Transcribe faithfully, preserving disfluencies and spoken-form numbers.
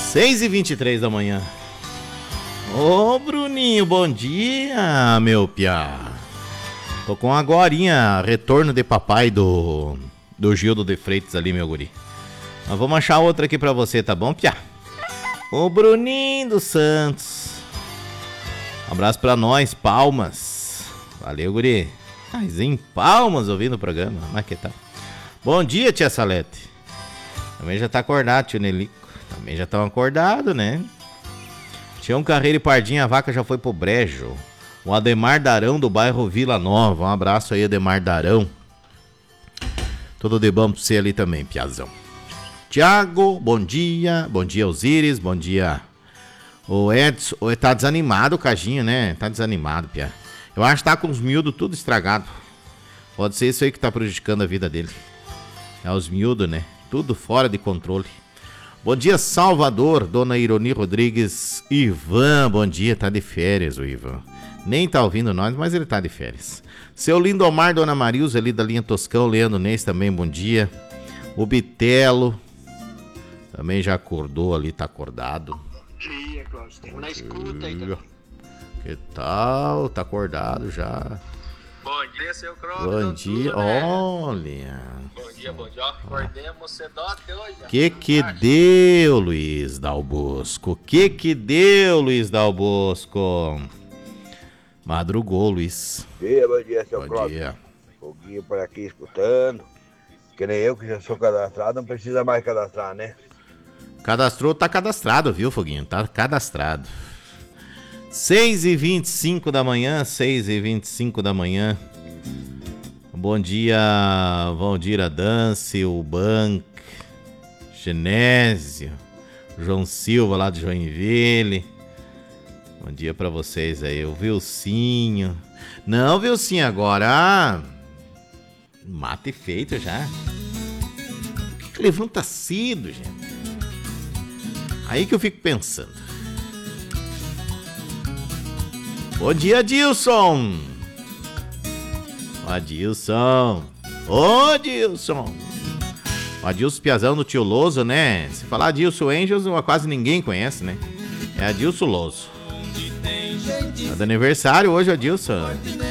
seis e vinte e três da manhã. Ô, Bruninho, bom dia, meu piá. Tô com agorinha, retorno de papai do, do Gildo de Freitas ali, meu guri. Mas vamos achar outra aqui pra você, tá bom, piá? Ô, Bruninho dos Santos. Um abraço pra nós, Palmas. Valeu, guri. Mas em Palmas ouvindo o programa, mas que tal? Bom dia, tia Salete. Também já tá acordado, tio Nelico. Também já estão acordados, né? Tião Carreiro e Pardinha, a vaca já foi pro brejo. O Ademar Darão do bairro Vila Nova. Um abraço aí, Ademar Darão. Tudo de bom pra você ali também, piazão. Tiago, bom dia. Bom dia, Osíris. Bom dia, o Edson. Tá desanimado o Cajinho, né? Tá desanimado, pia. Eu acho que tá com os miúdos tudo estragado. Pode ser isso aí que tá prejudicando a vida dele. É os miúdos, né? Tudo fora de controle. Bom dia, Salvador, dona Ironi Rodrigues. Ivan, bom dia, tá de férias o Ivan. Nem tá ouvindo nós, mas ele tá de férias. Seu Lindomar, dona Marilza ali da linha Toscão, Leandro Neis também, bom dia. O Bitelo também já acordou ali, tá acordado. Bom dia, Cláudio, estamos na escuta aí também. Que tal? Tá acordado já. Bom dia, seu Cláudio. Bom dia, né? Olha. Bom dia, bom dia. Acordemos cedote hoje. Que que deu, Luiz Dal Bosco? Que que deu, Luiz Dal Bosco? Madrugou, Luiz. Bom dia, bom dia, seu Bom Cláudio. dia. Foguinho por aqui escutando. Que nem eu que já sou cadastrado, não precisa mais cadastrar, né? Cadastrou, tá cadastrado, viu, Foguinho? Tá cadastrado. seis e vinte e cinco da manhã, seis e vinte e cinco da manhã. Bom dia, Valdir Adance, o Bank, Genésio, João Silva lá de Joinville. Bom dia pra vocês aí, o Vilcinho. Não, Vilcinho, agora. Ah, mate feito já. Por que, que levanta cedo, gente? Aí que eu fico pensando. Bom dia, Adilson. Ô, Adilson. Ô, Adilson. O Adilson Piazão do Tio Loso, né? Se falar Adilson Angels, quase ninguém conhece, né? É Adilson Loso. Tá de aniversário hoje, Adilson.